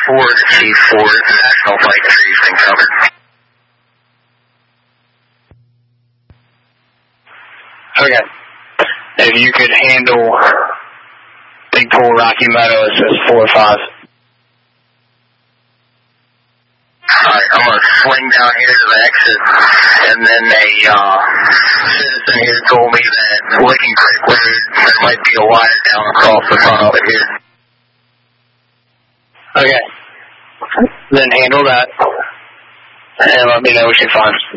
4 to Chief 4, National Flight 3's been covered. Okay. If you could handle Big Pool Rocky Meadow, it says 4 or 5. Alright, I'm going to swing down here to the exit, and then a citizen here told me that Licking Creek Road, there might be a wire down across the front of it here. Okay. Then handle that, and let me know what you find.